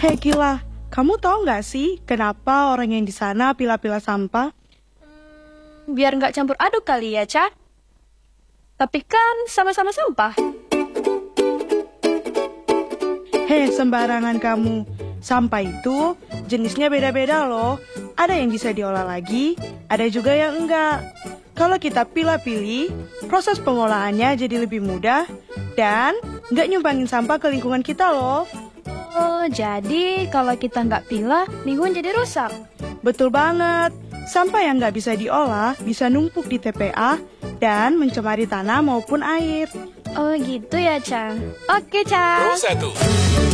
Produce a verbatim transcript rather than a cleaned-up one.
Hei Kila, kamu tahu nggak sih kenapa orang yang di sana pilah-pilah sampah? Biar nggak campur aduk kali ya, Ca. Tapi kan sama-sama sampah. Hei, sembarangan kamu. Sampah itu jenisnya beda-beda loh. Ada yang bisa diolah lagi, ada juga yang enggak. Kalau kita pilah-pilih, proses pengolahannya jadi lebih mudah dan nggak nyumbangin sampah ke lingkungan kita loh. Oh, jadi kalau kita nggak pilah, lingkungan jadi rusak. Betul banget. Sampah yang nggak bisa diolah bisa numpuk di T P A dan mencemari tanah maupun air. Oh gitu ya, Ca. Oke, Ca. Satu.